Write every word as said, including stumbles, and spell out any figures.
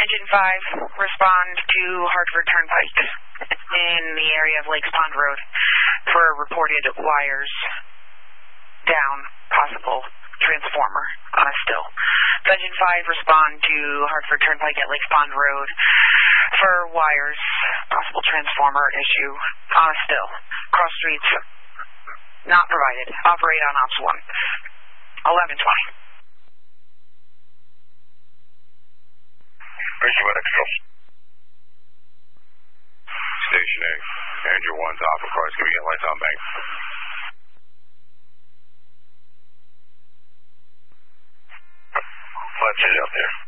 Engine five, respond to Hartford Turnpike in the area of Lakes Pond Road for reported wires down, possible transformer on a still. Engine five, respond to Hartford Turnpike at Lakes Pond Road for wires, possible transformer issue on a still. Cross streets not provided. Operate on Ops one. eleven twenty. Station A, Andrew one's Alpha Cross, can we get lights on bank? Let's hit out there.